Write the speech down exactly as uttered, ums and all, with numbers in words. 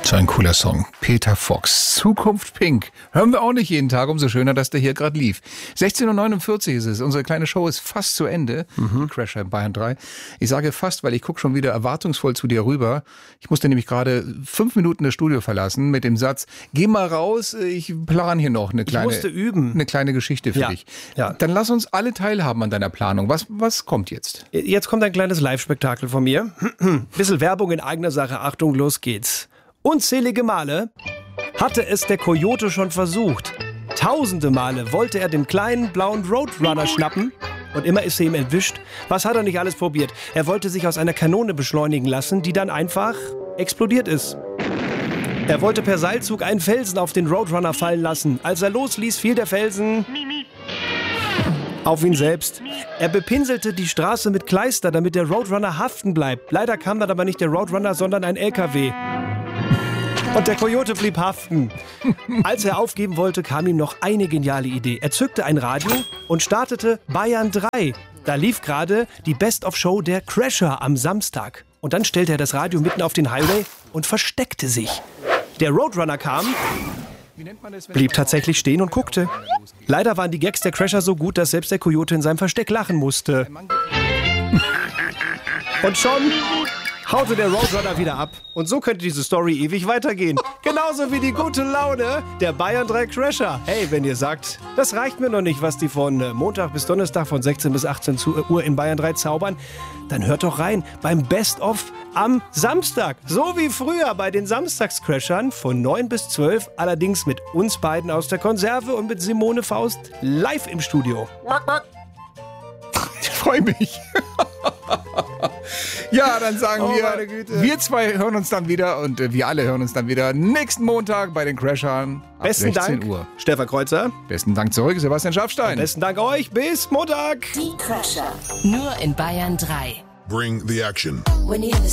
So ein cooler Song. Peter Fox, Zukunft Pink. Hören wir auch nicht jeden Tag, umso schöner, dass der hier gerade lief. sechzehn Uhr neunundvierzig ist es. Unsere kleine Show ist fast zu Ende. Mhm. Crasher in Bayern drei. Ich sage fast, weil ich gucke schon wieder erwartungsvoll zu dir rüber. Ich musste nämlich gerade fünf Minuten das Studio verlassen mit dem Satz, geh mal raus, ich plane hier noch eine kleine, ich musste üben. eine kleine Geschichte für ja. dich. Ja. Dann lass uns alle teilhaben an deiner Planung. Was, was kommt jetzt? Jetzt kommt ein kleines Live-Spektakel von mir. Bisschen Werbung in eigener Sache. Achtung, los geht's. Unzählige Male hatte es der Coyote schon versucht. Tausende Male wollte er den kleinen blauen Roadrunner schnappen und immer ist er ihm entwischt. Was hat er nicht alles probiert? Er wollte sich aus einer Kanone beschleunigen lassen, die dann einfach explodiert ist. Er wollte per Seilzug einen Felsen auf den Roadrunner fallen lassen. Als er losließ, fiel der Felsen auf ihn selbst. Er bepinselte die Straße mit Kleister, damit der Roadrunner haften bleibt. Leider kam dann aber nicht der Roadrunner, sondern ein L K W. Und der Coyote blieb haften. Als er aufgeben wollte, kam ihm noch eine geniale Idee. Er zückte ein Radio und startete Bayern drei. Da lief gerade die Best-of-Show der Crasher am Samstag. Und dann stellte er das Radio mitten auf den Highway und versteckte sich. Der Roadrunner kam, blieb tatsächlich stehen und guckte. Leider waren die Gags der Crasher so gut, dass selbst der Coyote in seinem Versteck lachen musste. Und schon haute der Roadrunner wieder ab. Und so könnte diese Story ewig weitergehen. Genauso wie die gute Laune der Bayern drei Crasher. Hey, wenn ihr sagt, das reicht mir noch nicht, was die von Montag bis Donnerstag von sechzehn bis achtzehn Uhr in Bayern drei zaubern, dann hört doch rein beim Best-of am Samstag. So wie früher bei den Samstagscrashern von neun bis zwölf. Allerdings mit uns beiden aus der Konserve und mit Simone Faust live im Studio. Ich freue mich. Ja, dann sagen Oh, wir, meine Güte. wir zwei hören uns dann wieder und äh, wir alle hören uns dann wieder nächsten Montag bei den Crashern ab Besten sechzehn Dank, Uhr. Stefan Kreuzer. Besten Dank zurück, Sebastian Schafstein. Besten Dank euch. Bis Montag. Die Crasher. Nur in Bayern drei. Bring the action. When you hear the